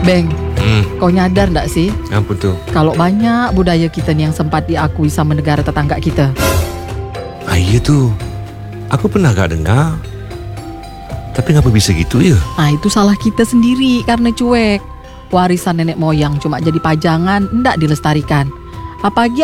Beng, kau nyadar ndak sih? Apa tu? Kalau banyak budaya kita nih yang sempat diakui sama negara tetangga kita. Iya tu. Aku pernah gak dengar. Tapi ngapa bisa gitu ya? Itu salah kita sendiri karena cuek. Warisan nenek moyang cuma jadi pajangan, ndak dilestarikan. Apalagi